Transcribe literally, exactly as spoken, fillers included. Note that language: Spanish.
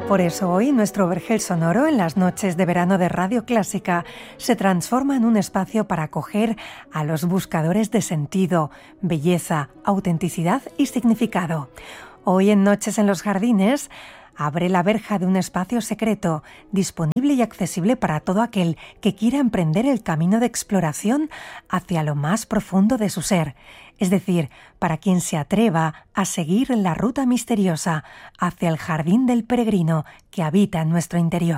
Por eso hoy nuestro vergel sonoro en las noches de verano de Radio Clásica se transforma en un espacio para acoger a los buscadores de sentido, belleza, autenticidad y significado. Hoy en Noches en los Jardines abre la verja de un espacio secreto, disponible y accesible para todo aquel que quiera emprender el camino de exploración hacia lo más profundo de su ser, es decir, para quien se atreva a seguir la ruta misteriosa hacia el jardín del peregrino que habita en nuestro interior.